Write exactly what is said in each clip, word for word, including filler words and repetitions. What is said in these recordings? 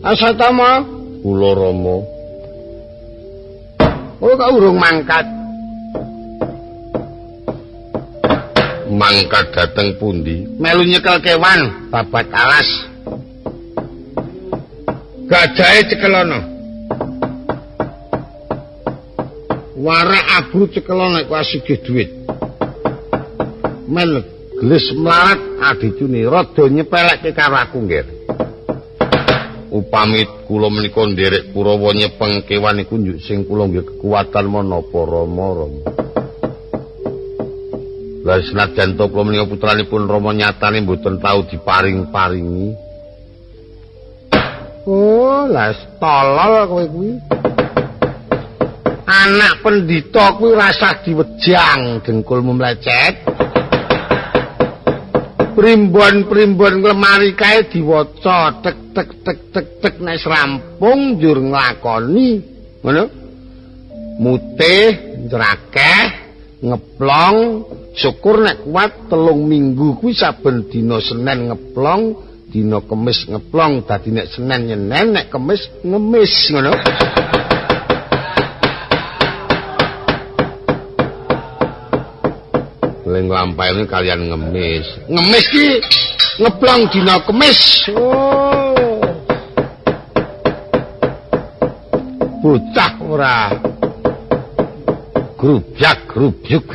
Asatama, kula Rama. Oh, kok urung mangkat? Mangkat dateng pundi? Melu nyekel kewan, babat alas. Gajahe cekelono. Warak abru cekelono iku asigih dhuwit. Men gelis melarat adicune rada nyepelekke karo aku nggih. Upami kula menika nderek Kurawa nyepeng kewan iku njuk sing kula nggih kekuatan menapa Rama Rama. Lah senajan to kula menika putranipun Rama nyatane mboten tau diparing-paringi. Oh, lah tolol kowe kuwi. Anak pendhita kuwi rasah diwejang dengkulmu mlecet. Primbon-primbon lemari kae diwaca tek tek tek tek tek nek rampung njur nglakoni ngono mutih njrakeh ngeplong syukur nek kuat telung minggu kuwi saben dina Senin ngeplong dina Kemis ngeplong dadi nek Senin nyenen nek Kemis ngemis ngono. Leng lampahane kalian ngemis. Ngemis ki ngeplong dina Kemis. Oh. Bocah ora grubyak grubyuk.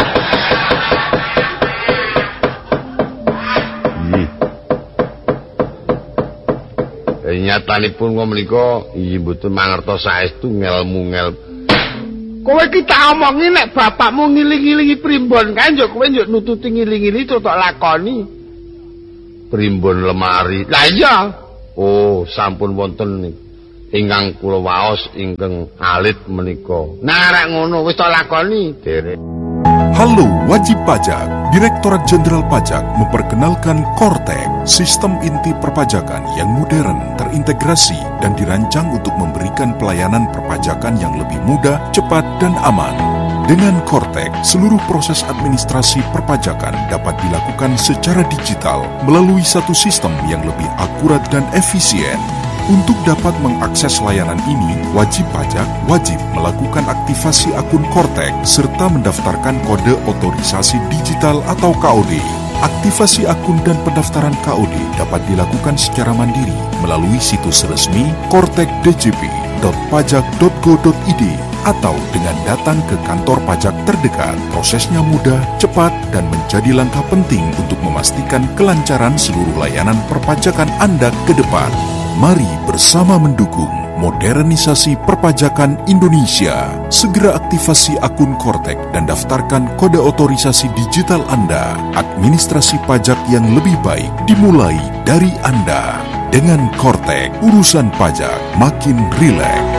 Nggih. Nyatanipun wong menika inggih mboten mangertos saestu ngelmu-ngelmu. Kowe iki tak omongi nek bapakmu ngiling-ilingi primbon kae yo kowe yo nututi ngiling-ilingi tok lakoni. Primbon lemari. Lah iya. Oh, sampun wonten ingkang kula waos ingkang alit menika. Nah, rak ngono wis tok lakoni, Derek. Halo wajib pajak, Direktorat Jenderal Pajak memperkenalkan Kortek, sistem inti perpajakan yang modern, terintegrasi, dan dirancang untuk memberikan pelayanan perpajakan yang lebih mudah, cepat, dan aman. Dengan Kortek, seluruh proses administrasi perpajakan dapat dilakukan secara digital melalui satu sistem yang lebih akurat dan efisien. Untuk dapat mengakses layanan ini, wajib pajak wajib melakukan aktivasi akun Kortek serta mendaftarkan kode otorisasi digital atau K O D. Aktivasi akun dan pendaftaran K O D dapat dilakukan secara mandiri melalui situs resmi kortek d j p dot pajak dot go dot i d atau dengan datang ke kantor pajak terdekat. Prosesnya mudah, cepat, dan menjadi langkah penting untuk memastikan kelancaran seluruh layanan perpajakan Anda ke depan. Mari bersama mendukung modernisasi perpajakan Indonesia. Segera aktivasi akun Kortek dan daftarkan kode otorisasi digital Anda. Administrasi pajak yang lebih baik dimulai dari Anda. Dengan Kortek, urusan pajak makin rileks.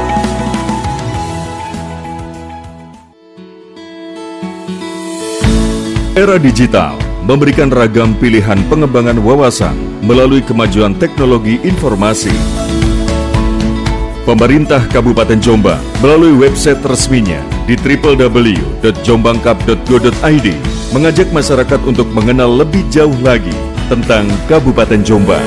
Era digital memberikan ragam pilihan pengembangan wawasan melalui kemajuan teknologi informasi. Pemerintah Kabupaten Jombang melalui website resminya di w w w dot jombangkap dot go dot i d mengajak masyarakat untuk mengenal lebih jauh lagi tentang Kabupaten Jombang.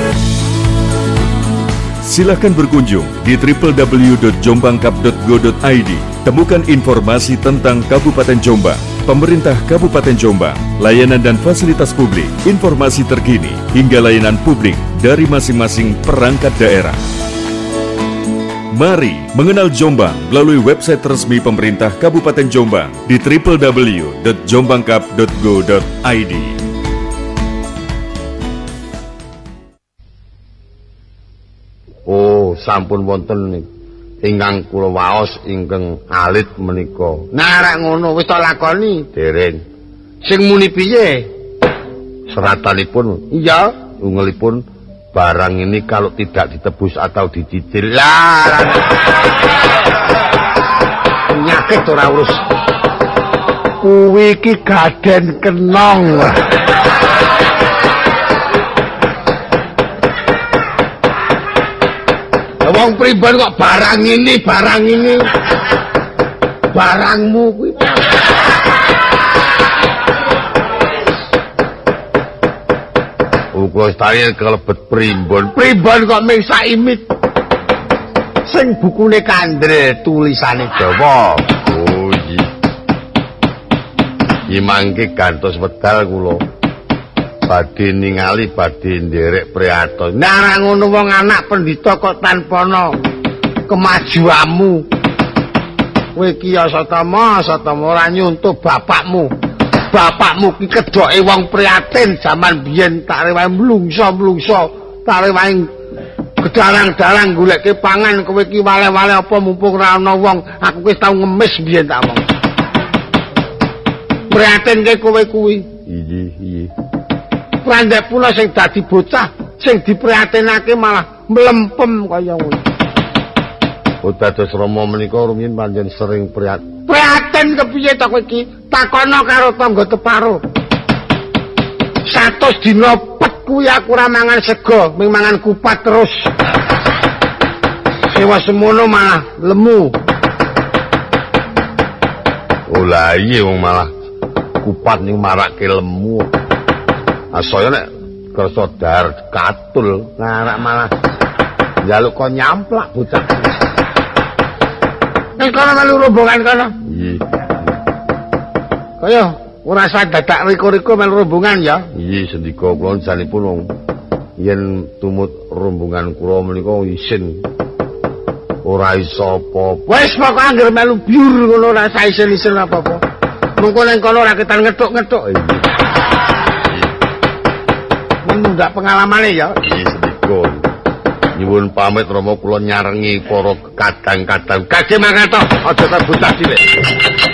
Silahkan berkunjung di w w w dot jombangkap dot go dot i d. Temukan informasi tentang Kabupaten Jombang, pemerintah Kabupaten Jombang, layanan dan fasilitas publik, informasi terkini, hingga layanan publik dari masing-masing perangkat daerah. Mari mengenal Jombang melalui website resmi pemerintah Kabupaten Jombang di w w w dot jombangkap dot go dot i d. Oh, sampun wonten nih. Ingkang kula waos ingkang alit menika. Nah, rak ngono wis tok lakoni, Dereng. sing muni piye? Seratanipun, Iya, ungelipun barang ini kalau tidak ditebus atau dicicil. Lah, penyakit ora urus. Kuwi iki gaden kenong. Wong pribadi kok barang ini, barang ini. Barangmu kuwi. uga stari kelebet primbon. Primbon kok ming saimit. sing bukune kandel tulisane Jawa. Oh iya. Iki mangke gantos wedal kula. Badhe ningali badhe nderek priatos. Nek ora ngono wong anak pendhita kok tanpa ana kemajuanmu. Kowe iki ya Satama, Satama ora nyuntuh bapakmu. Bapakmu ki kedoke wong prihatin jaman biyen tak rewae mlungso-mlungso, tak rewae gedarang-darang goleke pangan kowe iki wale-wale apa mumpung ora ana wong, aku wis tau ngemis biyen tak wong. Prihatin ke kowe kuwi. Iya, iya. Randhek pula sing dadi bocah, sing diprihatinake malah mlempem kaya ngono. Oh dados Rama menika rumiyin pancen sering prihatin. Prihatin kepiye to kowe iki? Takono karo tangga teparo. Satus dina pet kuwi aku ora mangan sego, ming mangan kupat terus. Sewa semono malah lemu. Oh lah iya wong malah kupat ning marake lemu. Asaya nek kersa dar katul ngarak malah njaluk kok nyamplak bocah. Nek kono melu rombongan kono. Iya. Kaya ora usah dadak riko-riko melu rombongan ya. Iya sendika kula janipun wong yen tumut rombongan kula menika isin ora iso apa-apa. Wis pokoke anggere melu biur ngono ora usah isin-isin apa-apa. Mengko nang kono ora ketan ngethuk-ngethuk. Nundak pengalamane ya. Iya sendika. Nyuwun pamit Rama kula nyarengi para kadang-kadang. Kage mangkat to, aja tak bocah cilik.